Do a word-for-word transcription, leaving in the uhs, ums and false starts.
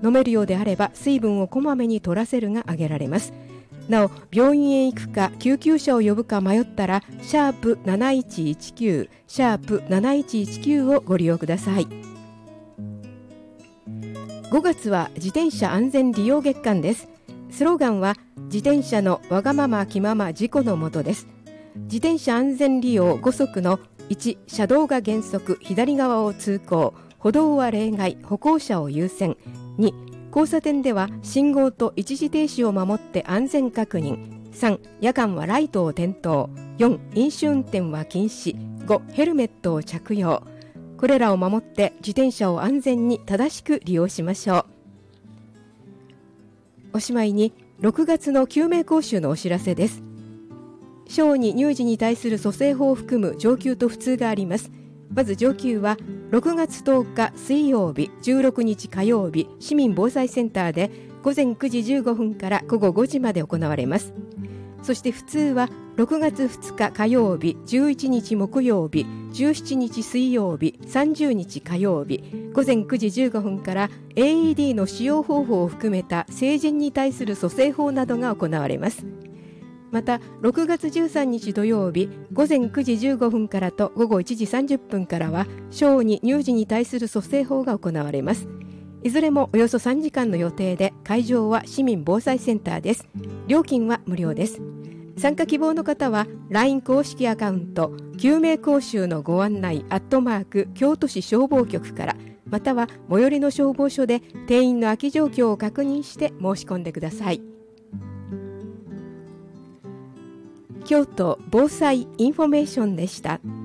飲めるようであれば水分をこまめに取らせるが挙げられます。なお、病院へ行くか救急車を呼ぶか迷ったらシャープなないちいちきゅうシャープなないちいちきゅうをご利用ください。ごがつは自転車安全利用月間です。スローガンは自転車のわがまま気まま事故のもとです。自転車安全利用ご則のいち、車道が原則左側を通行、歩道は例外、歩行者を優先。に、交差点では信号と一時停止を守って安全確認。さん、夜間はライトを点灯。よん、飲酒運転は禁止。ご、ヘルメットを着用。これらを守って自転車を安全に正しく利用しましょう。おしまいにろくがつの救命講習のお知らせです。小児乳児に対する蘇生法を含む上級と普通があります。まず上級はろくがつとおか水曜日、じゅうろくにち火曜日、市民防災センターでごぜんくじじゅうごふんからごごごじまで行われます。そして普通はろくがつふつか火曜日、じゅういちにち木曜日、じゅうしちにち水曜日、さんじゅうにち火曜日、ごぜんくじじゅうごふんから エーイーディー の使用方法を含めた成人に対する蘇生法などが行われます。またろくがつじゅうさんにち土曜日、ごぜんくじじゅうごふんからとごごいちじさんじゅっぷんからは小児乳児に対する蘇生法が行われます。いずれもおよそさんじかんの予定で、会場は市民防災センターです。料金は無料です。参加希望の方は ライン 公式アカウント救命講習のご案内アットマーク京都市消防局から、または最寄りの消防署で定員の空き状況を確認して申し込んでください。京都防災インフォメーションでした。